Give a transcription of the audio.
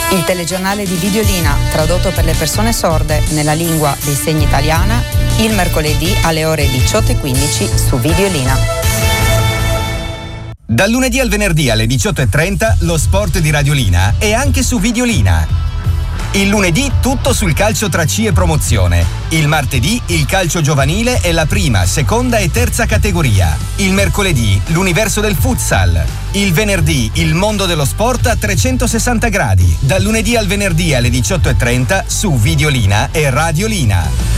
Il telegiornale di Videolina, tradotto per le persone sorde nella lingua dei segni italiana, il mercoledì alle ore 18:15 su Videolina. Dal lunedì al venerdì alle 18:30 lo sport di Radiolina è anche su Videolina. Il lunedì tutto sul calcio tra C e promozione. Il martedì il calcio giovanile e la prima, seconda e terza categoria. Il mercoledì l'universo del futsal. Il venerdì il mondo dello sport a 360 gradi. Dal lunedì al venerdì alle 18:30 su Videolina e Radiolina.